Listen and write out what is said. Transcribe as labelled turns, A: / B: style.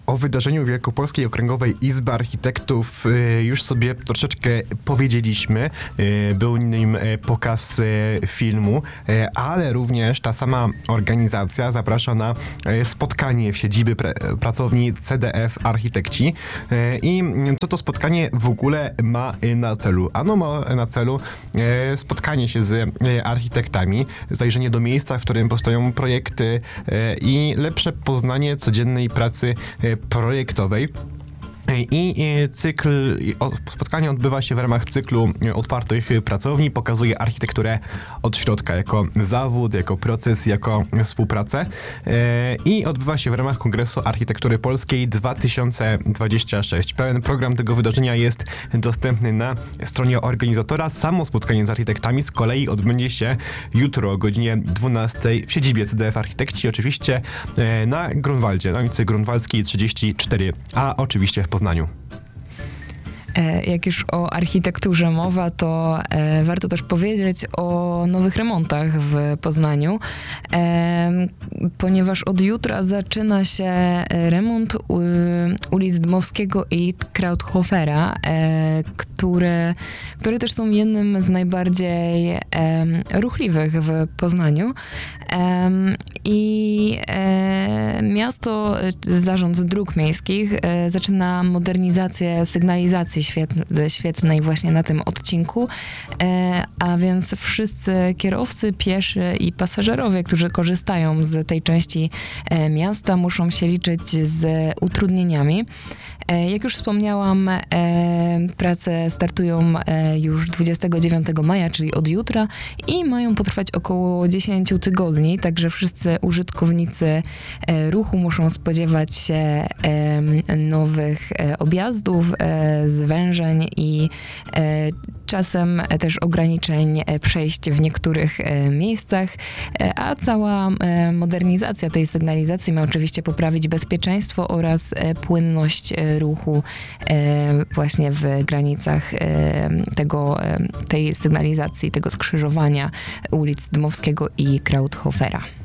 A: O wydarzeniu Wielkopolskiej Okręgowej Izby Architektów już sobie troszeczkę powiedzieliśmy. Był nim pokaz filmu, ale również ta sama organizacja zaprasza na spotkanie w siedzibie pracowni CDF Architekci. I co to spotkanie w ogóle ma na celu? Ano ma na celu spotkanie się z architektami, zajrzenie do miejsca, w którym powstają projekty i lepsze poznanie codziennej pracy projektowej. Spotkanie odbywa się w ramach cyklu otwartych pracowni, pokazuje architekturę od środka, jako zawód, jako proces, jako współpracę i odbywa się w ramach Kongresu Architektury Polskiej 2026. Pełen program tego wydarzenia jest dostępny na stronie organizatora. Samo spotkanie z architektami z kolei odbędzie się jutro o godzinie 12 w siedzibie CDF Architekci, oczywiście na Grunwaldzie, na ulicy Grunwaldzkiej 34, a oczywiście w Poznaniu.
B: Jak już o architekturze mowa, to warto też powiedzieć o nowych remontach w Poznaniu, ponieważ od jutra zaczyna się remont ulic Dmowskiego i Krauthofera, które też są jednym z najbardziej ruchliwych w Poznaniu. I miasto, Zarząd Dróg Miejskich zaczyna modernizację sygnalizacji świetlnej właśnie na tym odcinku, a więc wszyscy kierowcy, pieszy i pasażerowie, którzy korzystają z tej części miasta, muszą się liczyć z utrudnieniami. Jak już wspomniałam, prace startują już 29 maja, czyli od jutra i mają potrwać około 10 tygodni, także wszyscy użytkownicy ruchu muszą spodziewać się nowych objazdów, zwężeń i czasem też ograniczeń przejść w niektórych miejscach, a cała modernizacja tej sygnalizacji ma oczywiście poprawić bezpieczeństwo oraz płynność ruchu właśnie w granicach tej sygnalizacji, tego skrzyżowania ulic Dmowskiego i Krauthofera.